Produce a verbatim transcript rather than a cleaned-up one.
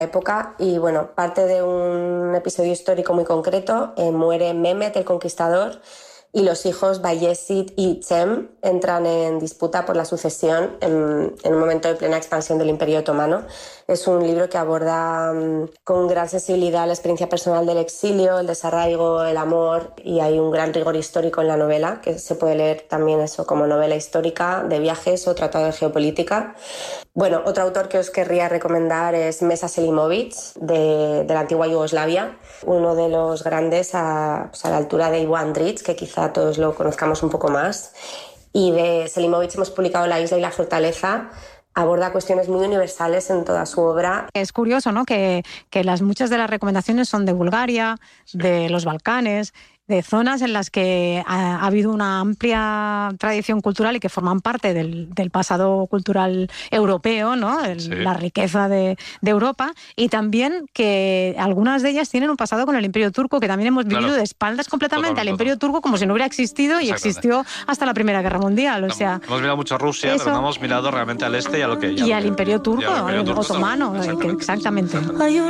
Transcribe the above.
época y bueno, parte de un episodio histórico muy concreto, eh, muere Mehmet el Conquistador y los hijos Bayezid y Cem entran en disputa por la sucesión en, en un momento de plena expansión del Imperio Otomano. Es un libro que aborda um, con gran sensibilidad la experiencia personal del exilio, el desarraigo, el amor, y hay un gran rigor histórico en la novela, que se puede leer también eso como novela histórica de viajes o tratado de geopolítica. Bueno, otro autor que os querría recomendar es Mesa Selimovic, de, de la antigua Yugoslavia, uno de los grandes a, pues a la altura de Ivo Andrić, que quizá todos lo conozcamos un poco más. Y de Selimovic hemos publicado La isla y la fortaleza. Aborda cuestiones muy universales en toda su obra. Es curioso, ¿no?, que, que las, muchas de las recomendaciones son de Bulgaria, sí, de los Balcanes, de zonas en las que ha, ha habido una amplia tradición cultural y que forman parte del, del pasado cultural europeo, ¿no? El, sí. La riqueza de, de Europa, y también que algunas de ellas tienen un pasado con el Imperio Turco, que también hemos vivido claro. de espaldas completamente total, al Imperio total. Turco como si no hubiera existido y existió hasta la Primera Guerra Mundial. O sea, hemos mirado mucho a Rusia, eso, pero no hemos mirado realmente al este y a lo que... Y, y al Imperio Turco, al Imperio Turco otomano, que, exactamente.